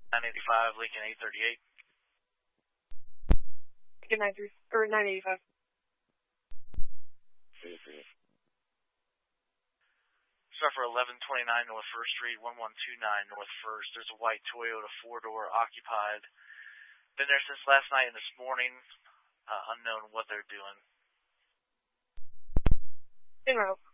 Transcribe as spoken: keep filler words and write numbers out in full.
nine eighty-five, Lincoln eight thirty-eight. Lincoln nine three or nine eighty-five. Start for eleven twenty-nine North First Street, one one two nine North First. There's a white Toyota four-door occupied. Been there since last night and this morning. Uh, unknown what they're doing. In route.